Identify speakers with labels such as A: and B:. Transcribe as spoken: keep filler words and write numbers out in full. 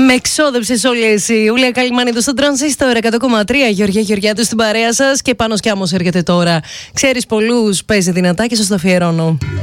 A: Με εξόδεψες όλη εσύ. Ούλια Καλυμάνιδου στον Τρανζίστορ εκατό κόμμα τρία. Γεωργία Γεωργιάτου στην παρέα σας. Και Πάνος Κιάμος έρχεται τώρα. Ξέρεις πολλούς, παίζει δυνατά και σας το αφιερώνω.